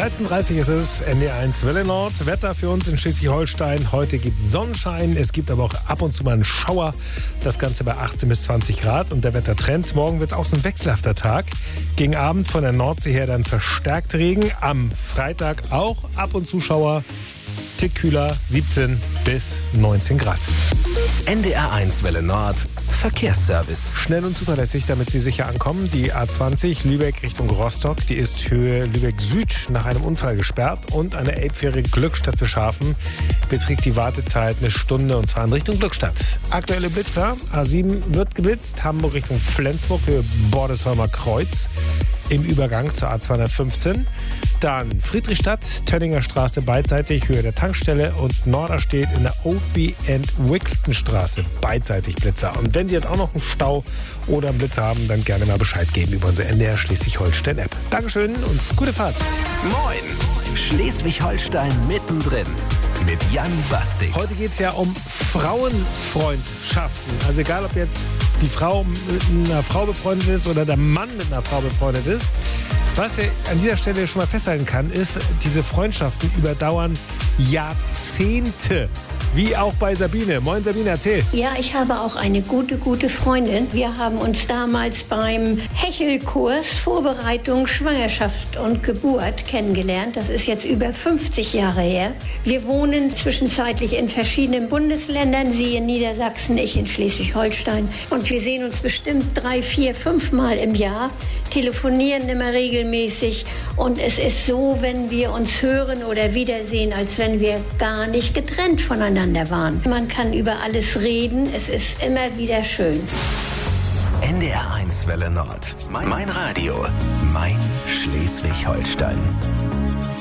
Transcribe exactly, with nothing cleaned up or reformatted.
dreizehn Uhr dreißig ist es, N D R eins Welle Nord. Wetter für uns in Schleswig-Holstein. Heute gibt es Sonnenschein, es gibt aber auch ab und zu mal einen Schauer. Das Ganze bei achtzehn bis zwanzig Grad und der Wettertrend. Morgen wird es auch so ein wechselhafter Tag. Gegen Abend von der Nordsee her dann verstärkt Regen. Am Freitag auch ab und zu Schauer. Tick kühler, siebzehn bis neunzehn Grad. N D R eins Welle Nord. Verkehrsservice. Schnell und zuverlässig, damit Sie sicher ankommen. Die A zwanzig Lübeck Richtung Rostock, die ist Höhe Lübeck Süd nach einem Unfall gesperrt. Und eine Elbfähre Glückstadt für Schafen beträgt die Wartezeit eine Stunde und zwar in Richtung Glückstadt. Aktuelle Blitzer, A sieben wird geblitzt, Hamburg Richtung Flensburg, Höhe Bordesheimer Kreuz im Übergang zur A zweihundertfünfzehn. Dann Friedrichstadt, Tönninger Straße beidseitig, Höhe der Tankstelle und Norderstedt in der Oatby and Wixton Straße beidseitig Blitzer. Und wenn Sie jetzt auch noch einen Stau oder einen Blitzer haben, dann gerne mal Bescheid geben über unsere N D R Schleswig-Holstein-App. Dankeschön und gute Fahrt. Moin, Schleswig-Holstein mittendrin mit Jan Bastik. Heute geht es ja um Frauenfreundschaften. Also egal, ob jetzt die Frau mit einer Frau befreundet ist oder der Mann mit einer Frau befreundet ist. Was wir an dieser Stelle schon mal festhalten kann, ist, diese Freundschaften überdauern Jahrzehnte. Wie auch bei Sabine. Moin Sabine, erzähl. Ja, ich habe auch eine gute, gute Freundin. Wir haben uns damals beim Hechelkurs Vorbereitung, Schwangerschaft und Geburt kennengelernt. Das ist jetzt über fünfzig Jahre her. Wir wohnen zwischenzeitlich in verschiedenen Bundesländern. Sie in Niedersachsen, ich in Schleswig-Holstein. Und wir sehen uns bestimmt drei, vier, fünf Mal im Jahr, telefonieren immer regelmäßig. Und es ist so, wenn wir uns hören oder wiedersehen, als wenn wir gar nicht getrennt voneinander waren. Man kann über alles reden, es ist immer wieder schön. N D R eins Welle Nord. Mein, mein Radio, mein Schleswig-Holstein.